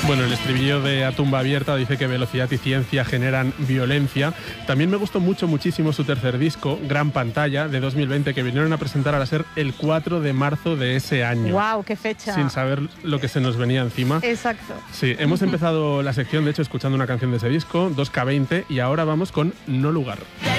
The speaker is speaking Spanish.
Bueno, el estribillo de A Tumba Abierta dice que velocidad y ciencia generan violencia. También me gustó muchísimo su tercer disco, Gran Pantalla, de 2020, que vinieron a presentar a la SER el 4 de marzo de ese año. ¡Guau, qué fecha! Sin saber lo que se nos venía encima. Exacto. Sí, hemos empezado la sección, de hecho, escuchando una canción de ese disco, 2K20, y ahora vamos con No Lugar.